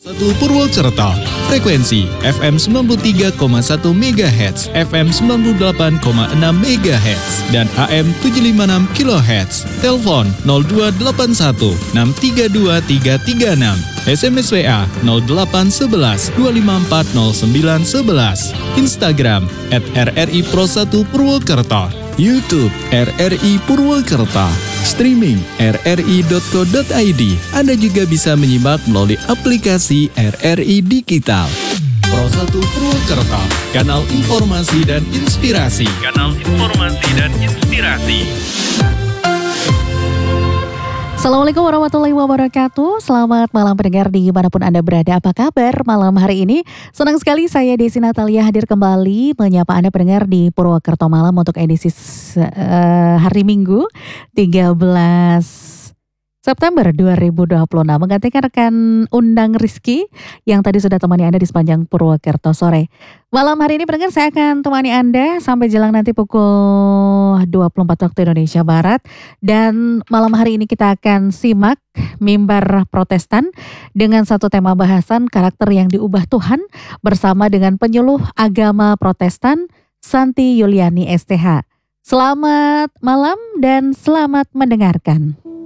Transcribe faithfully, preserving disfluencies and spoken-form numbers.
satu Purwokerto, frekuensi F M sembilan puluh tiga koma satu megahertz, F M sembilan puluh delapan koma enam megahertz, dan A M tujuh lima enam kilohertz. Telepon nol dua delapan satu enam tiga dua tiga tiga enam, S M S W A nol delapan satu satu dua lima empat nol sembilan satu satu, Instagram at R R I Pro satu Purwokerto, YouTube R R I Purwokerto, streaming r r i dot co dot i d. Anda juga bisa menyimak melalui aplikasi R R I Digital. Pro satu Purwokerto, kanal informasi dan inspirasi. Kanal informasi dan inspirasi. Assalamualaikum warahmatullahi wabarakatuh. Selamat malam pendengar dimanapun Anda berada. Apa kabar malam hari ini? Senang sekali saya Desi Natalia hadir kembali menyapa Anda pendengar di Purwokerto Malam untuk edisi uh, hari Minggu tiga belas September dua ribu dua puluh enam. Menggantikan rekan Undang Rizky yang tadi sudah temani Anda di sepanjang Purwokerto sore. Malam hari ini pendengar saya akan temani Anda sampai jelang nanti pukul dua puluh empat waktu Indonesia Barat. Dan malam hari ini kita akan simak mimbar Protestan dengan satu tema bahasan karakter yang diubah Tuhan bersama dengan penyuluh agama Protestan Santi Yuliani S T H. Selamat malam dan selamat mendengarkan.